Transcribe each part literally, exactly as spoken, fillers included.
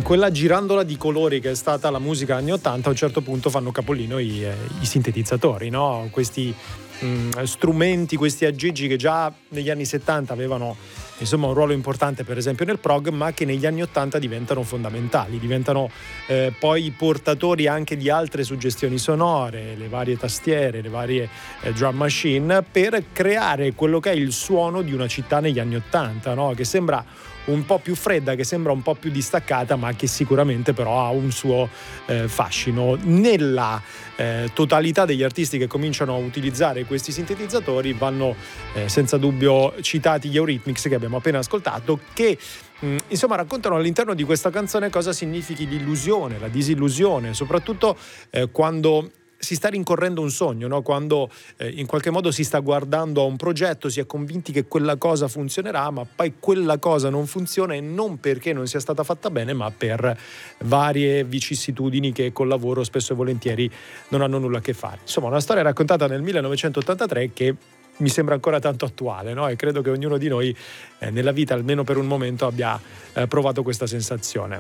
quella girandola di colori che è stata la musica anni ottanta, a un certo punto fanno capolino i, eh, i sintetizzatori, no? Questi mh, strumenti, questi aggeggi che già negli anni settanta avevano insomma un ruolo importante per esempio nel prog, ma che negli anni ottanta diventano fondamentali, diventano eh, poi portatori anche di altre suggestioni sonore, le varie tastiere, le varie eh, drum machine, per creare quello che è il suono di una città negli anni ottanta, no? Che sembra un po' più fredda, che sembra un po' più distaccata, ma che sicuramente però ha un suo eh, fascino. Nella eh, totalità degli artisti che cominciano a utilizzare questi sintetizzatori vanno eh, senza dubbio citati gli Eurythmics che abbiamo appena ascoltato, che mh, insomma raccontano all'interno di questa canzone cosa significhi l'illusione, la disillusione, soprattutto eh, quando si sta rincorrendo un sogno, no? Quando eh, in qualche modo si sta guardando a un progetto, si è convinti che quella cosa funzionerà, ma poi quella cosa non funziona, e non perché non sia stata fatta bene, ma per varie vicissitudini che col lavoro spesso e volentieri non hanno nulla a che fare. Insomma, una storia raccontata nel millenovecentottantatré che mi sembra ancora tanto attuale, no? E credo che ognuno di noi eh, nella vita, almeno per un momento, abbia eh, provato questa sensazione.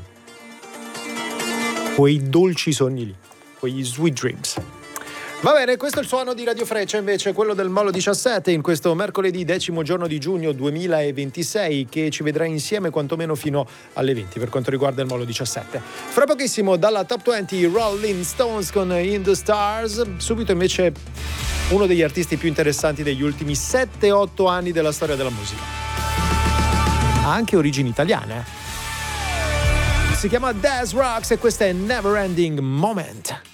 Quei dolci sogni lì, quegli sweet dreams. Va bene, questo è il suono di Radio Freccia, invece quello del Molo diciassette, in questo mercoledì decimo giorno di giugno duemilaventisei, che ci vedrà insieme quantomeno fino alle venti per quanto riguarda il Molo diciassette. Fra pochissimo dalla Top venti Rolling Stones con In the Stars, subito invece uno degli artisti più interessanti degli ultimi sette otto anni della storia della musica. Ha anche origini italiane, eh? Si chiama Daz Rocks e questa è Never Ending Moment.